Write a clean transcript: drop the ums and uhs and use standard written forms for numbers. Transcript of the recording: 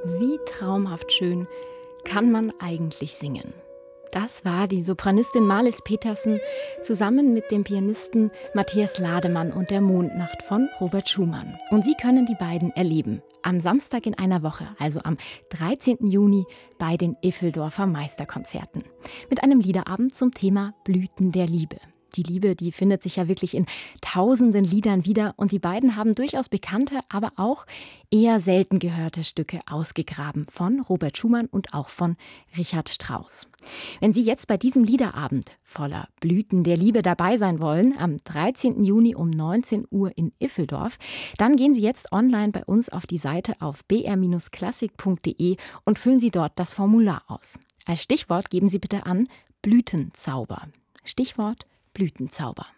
Wie traumhaft schön kann man eigentlich singen? Das war die Sopranistin Marlis Petersen zusammen mit dem Pianisten Matthias Lademann und der Mondnacht von Robert Schumann. Und Sie können die beiden erleben. Am Samstag in einer Woche, also am 13. Juni, bei den Iffeldorfer Meisterkonzerten. Mit einem Liederabend zum Thema Blüten der Liebe. Die Liebe, die findet sich ja wirklich in tausenden Liedern wieder und die beiden haben durchaus bekannte, aber auch eher selten gehörte Stücke ausgegraben von Robert Schumann und auch von Richard Strauss. Wenn Sie jetzt bei diesem Liederabend voller Blüten der Liebe dabei sein wollen, am 13. Juni um 19 Uhr in Iffeldorf, dann gehen Sie jetzt online bei uns auf die Seite auf br-klassik.de und füllen Sie dort das Formular aus. Als Stichwort geben Sie bitte an Blütenzauber. Stichwort Blütenzauber.